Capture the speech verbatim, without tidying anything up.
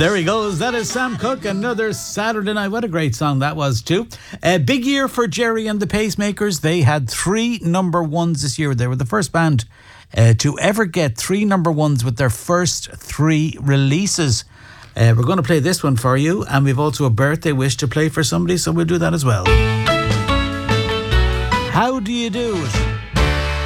There he goes. That is Sam Cooke. Another Saturday night. What a great song that was too. A big year for Jerry and the Pacemakers. They had three number ones this year. They were the first band uh, to ever get three number ones with their first three releases. Uh, we're going to play this one for you, and we've also a birthday wish to play for somebody, so we'll do that as well. How do you do it?